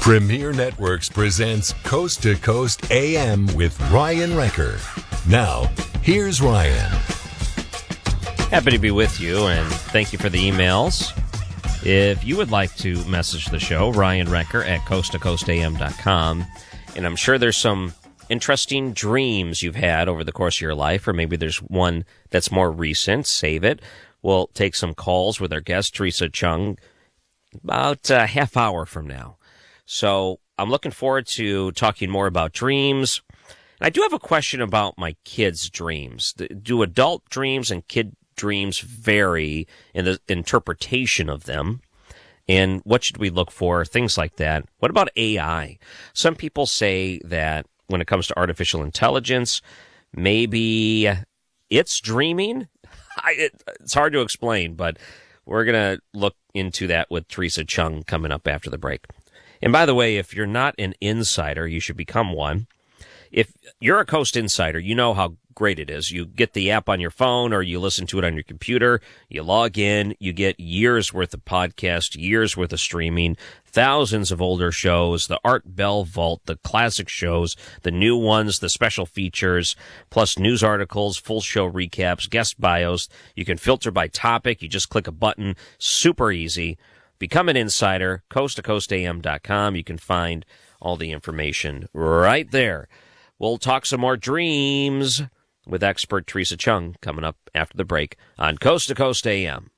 Premier Networks presents Coast to Coast AM with Ryan Wrecker. Now, here's Ryan. Happy to be with you, and thank you for the emails. If you would like to message the show, Ryan Wrecker at coasttocoastam.com. And I'm sure there's some interesting dreams you've had over the course of your life, or maybe there's one that's more recent. Save it. We'll take some calls with our guest, Teresa Chung, about a half hour from now. So I'm looking forward to talking more about dreams. And I do have a question about my kids' dreams. Do adult dreams and kid dreams vary in the interpretation of them? And what should we look for? Things like that. What about AI? Some people say that when it comes to artificial intelligence, maybe it's dreaming. It's hard to explain, but we're going to look into that with Teresa Chung coming up after the break. And by the way, if you're not an insider, you should become one. If you're a Coast Insider, you know how great it is. You get the app on your phone or you listen to it on your computer. You log in, you get years worth of podcasts, years worth of streaming, thousands of older shows, the Art Bell Vault, the classic shows, the new ones, the special features, plus news articles, full show recaps, guest bios. You can filter by topic. You just click a button. Super easy. Become an insider, coasttocoastam.com. You can find all the information right there. We'll talk some more dreams with expert Teresa Chung coming up after the break on Coast to Coast AM.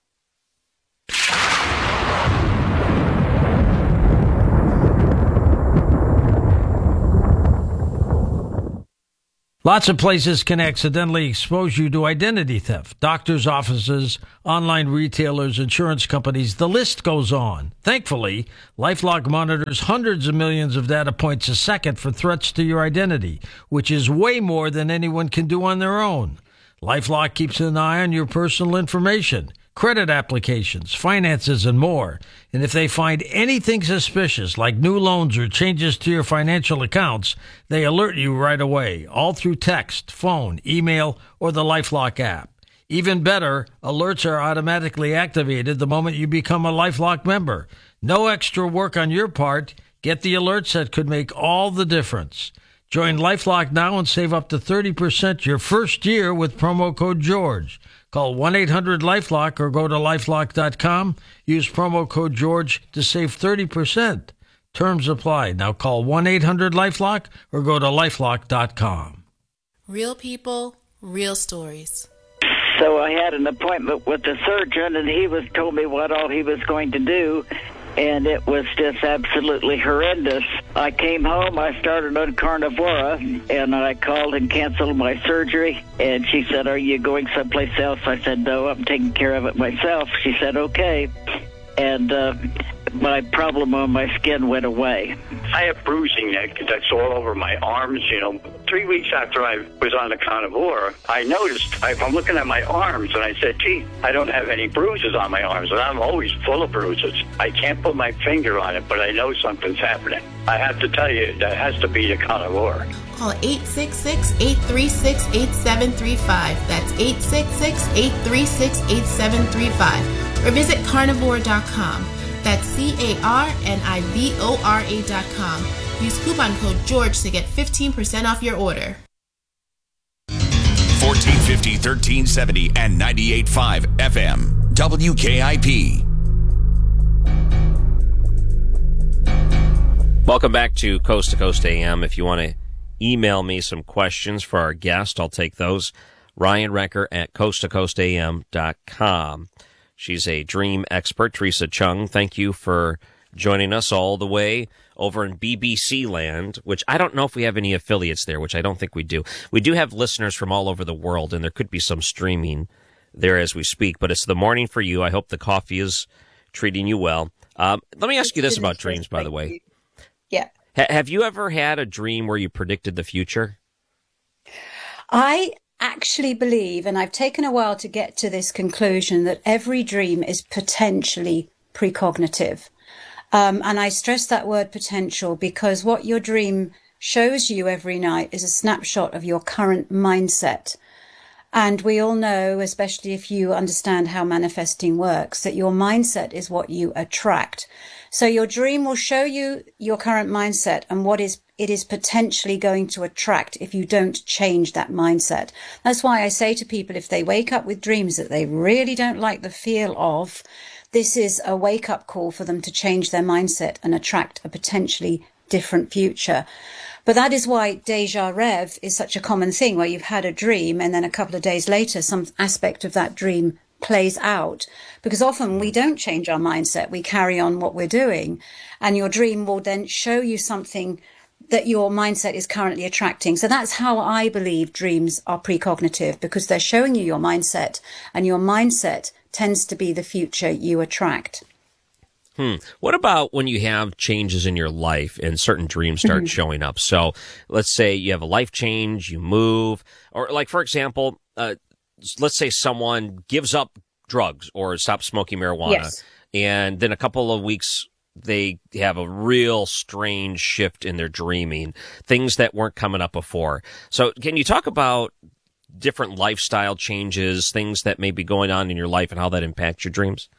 Lots of places can accidentally expose you to identity theft. Doctors' offices, online retailers, insurance companies, the list goes on. Thankfully, LifeLock monitors hundreds of millions of data points a second for threats to your identity, which is way more than anyone can do on their own. LifeLock keeps an eye on your personal information, credit applications, finances, and more. And if they find anything suspicious, like new loans or changes to your financial accounts, they alert you right away, all through text, phone, email, or the LifeLock app. Even better, alerts are automatically activated the moment you become a LifeLock member. No extra work on your part. Get the alerts that could make all the difference. Join LifeLock now and save up to 30% your first year with promo code GEORGE. Call 1-800-LifeLock or go to lifelock.com. Use promo code GEORGE to save 30%. Terms apply. Now call 1-800-LifeLock or go to lifelock.com. Real people, real stories. So I had an appointment with the surgeon, and he told me what all he was going to do, and it was just absolutely horrendous. I came home, I started on Carnivora, and I called and canceled my surgery, and she said, "Are you going someplace else?" I said, "No, I'm taking care of it myself." She said, "Okay." And my problem on my skin went away. I have bruising that's all over my arms, 3 weeks after I was on the Carnivora, I noticed, I'm looking at my arms, and I said, gee, I don't have any bruises on my arms, and I'm always full of bruises. I can't put my finger on it, but I know something's happening. I have to tell you, that has to be the Carnivora. Call 866-836-8735. That's 866-836-8735. Or visit carnivora.com. That's carnivora.com. Use coupon code GEORGE to get 15% off your order. 1450, 1370, and 98.5 FM. WKIP. Welcome back to Coast AM. If you want to email me some questions for our guest, I'll take those. Ryan Wrecker at coasttocoastam.com. She's a dream expert, Teresa Chung. Thank you for joining us all the way over in BBC land, which I don't know if we have any affiliates there, which I don't think we do. We do have listeners from all over the world, and there could be some streaming there as we speak, but it's the morning for you. I hope the coffee is treating you well. Let me ask you this about dreams, by the way. Yeah. Have you ever had a dream where you predicted the future? I actually believe, and I've taken a while to get to this conclusion, that every dream is potentially precognitive. And I stress that word potential because what your dream shows you every night is a snapshot of your current mindset. And we all know, especially if you understand how manifesting works, that your mindset is what you attract. So your dream will show you your current mindset and what it is potentially going to attract if you don't change that mindset. That's why I say to people, if they wake up with dreams that they really don't like the feel of, this is a wake-up call for them to change their mindset and attract a potentially different future. But that is why déjà rev is such a common thing, where you've had a dream and then a couple of days later, some aspect of that dream plays out, because often we don't change our mindset. We carry on what we're doing, and your dream will then show you something that your mindset is currently attracting. So that's how I believe dreams are precognitive, because they're showing you your mindset, and your mindset tends to be the future you attract. What about when you have changes in your life and certain dreams start showing up? So let's say you have a life change, you move, or like, for example, let's say someone gives up drugs or stops smoking marijuana. Yes. And then a couple of weeks, they have a real strange shift in their dreaming, things that weren't coming up before. So can you talk about different lifestyle changes, things that may be going on in your life and how that impacts your dreams?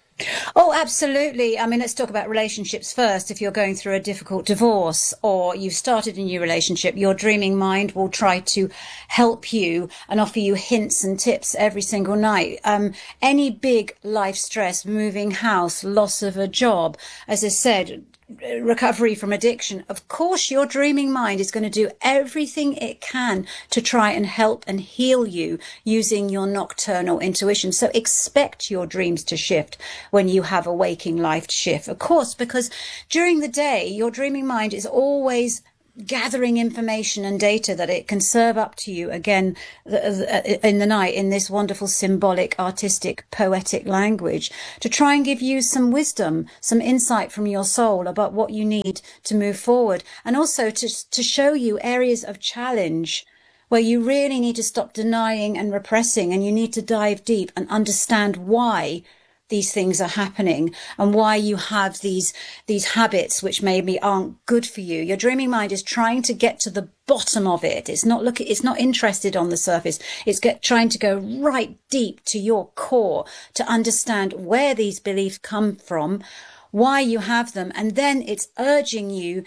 Oh, absolutely. I mean, let's talk about relationships first. If you're going through a difficult divorce or you've started a new relationship, your dreaming mind will try to help you and offer you hints and tips every single night. Any big life stress, moving house, loss of a job, as I said, recovery from addiction, of course your dreaming mind is going to do everything it can to try and help and heal you using your nocturnal intuition. So expect your dreams to shift when you have a waking life shift, of course, because during the day your dreaming mind is always gathering information and data that it can serve up to you again in the night in this wonderful symbolic, artistic, poetic language to try and give you some wisdom, some insight from your soul about what you need to move forward, and also to show you areas of challenge where you really need to stop denying and repressing, and you need to dive deep and understand why these things are happening and why you have these habits which maybe aren't good for you. Your dreaming mind is trying to get to the bottom of it. It's not interested on the surface. It's trying to go right deep to your core to understand where these beliefs come from, why you have them, and then it's urging you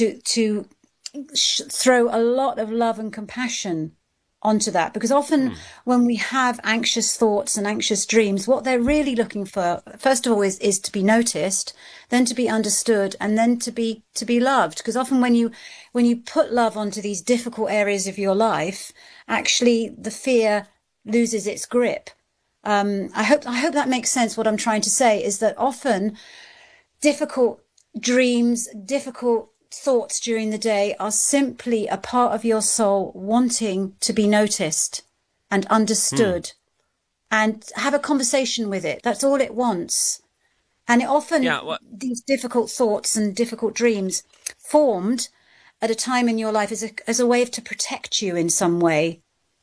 to throw a lot of love and compassion onto that, because often when we have anxious thoughts and anxious dreams, what they're really looking for, first of all, is to be noticed, then to be understood, and then to be loved. Because often when you put love onto these difficult areas of your life, actually the fear loses its grip. I hope that makes sense. What I'm trying to say is that often difficult dreams, difficult thoughts during the day are simply a part of your soul wanting to be noticed and understood and have a conversation with it. That's all it wants. And it often, these difficult thoughts and difficult dreams formed at a time in your life as a way to protect you in some way.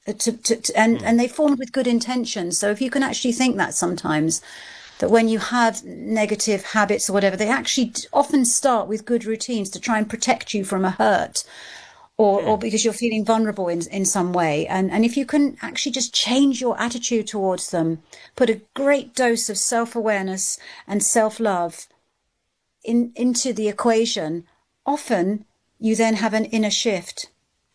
And they formed with good intentions. So if you can actually think that sometimes, that when you have negative habits or whatever, they actually often start with good routines to try and protect you from a hurt or because you're feeling vulnerable in some way. And if you can actually just change your attitude towards them, put a great dose of self-awareness and self-love into the equation, often you then have an inner shift.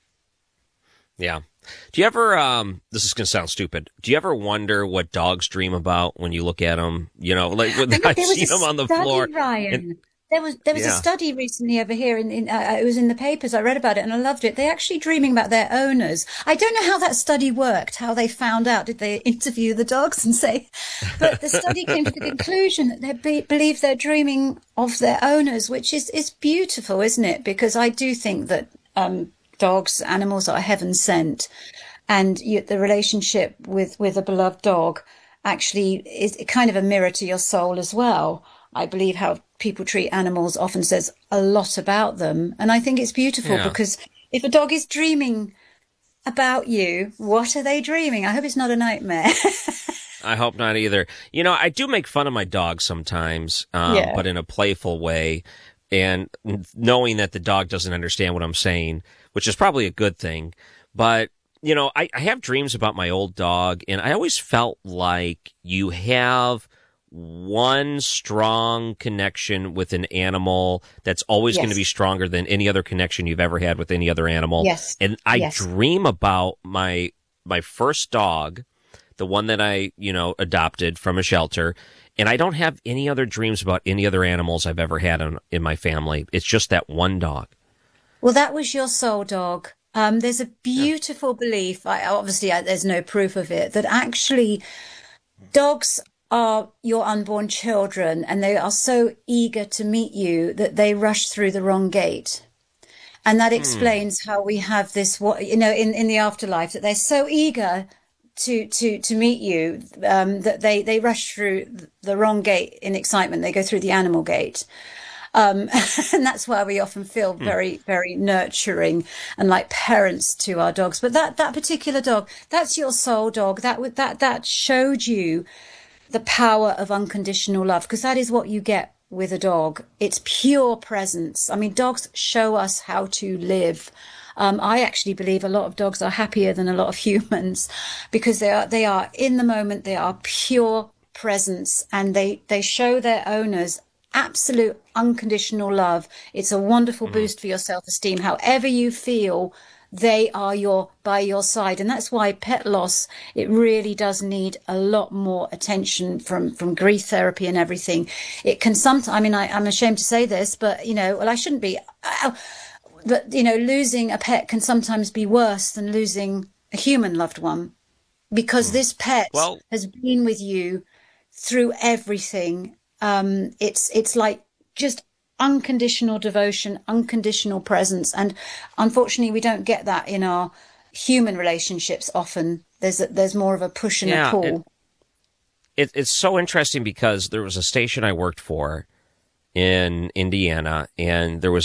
Yeah. Do you ever, this is going to sound stupid, do you ever wonder what dogs dream about when you look at them? You know, like when I see them on the floor. Ryan. There was a study recently over here it was in the papers. I read about it and I loved it. They're actually dreaming about their owners. I don't know how that study worked, how they found out. Did they interview the dogs and say, but the study came to the conclusion that they believe they're dreaming of their owners, which is beautiful, isn't it? Because I do think that, dogs, animals are heaven sent, and the relationship with a beloved dog actually is kind of a mirror to your soul as well. I believe how people treat animals often says a lot about them, and I think it's beautiful because if a dog is dreaming about you, what are they dreaming? I hope it's not a nightmare. I hope not either. You know, I do make fun of my dog sometimes, but in a playful way, and knowing that the dog doesn't understand what I'm saying, which is probably a good thing. But you know, I have dreams about my old dog, and I always felt like you have one strong connection with an animal that's always going to be stronger than any other connection you've ever had with any other animal. Yes. And I dream about my first dog, the one that I, you know, adopted from a shelter. And I don't have any other dreams about any other animals I've ever had in my family. It's just that one dog. Well, that was your soul dog. There's a beautiful belief, obviously there's no proof of it, that actually dogs are your unborn children, and they are so eager to meet you that they rush through the wrong gate. And that explains how we have this, you know, in the afterlife, that they're so eager to meet you that they rush through the wrong gate in excitement. They go through the animal gate. And that's why we often feel very, very nurturing and like parents to our dogs. But that particular dog, that's your soul dog. That showed you the power of unconditional love, because that is what you get with a dog. It's pure presence. I mean, dogs show us how to live. I actually believe a lot of dogs are happier than a lot of humans, because they are in the moment. They are pure presence, and they show their owners absolute unconditional love. It's a wonderful boost for your self-esteem. However you feel, they are by your side. And that's why pet loss, it really does need a lot more attention from grief therapy and everything. It can sometimes, I mean, I'm ashamed to say this, but, you know, well, I shouldn't be, but, you know, losing a pet can sometimes be worse than losing a human loved one, because this pet has been with you through everything. It's like just unconditional devotion, unconditional presence. And unfortunately, we don't get that in our human relationships often. There's more of a push and a pull. It's so interesting, because there was a station I worked for in Indiana, and there was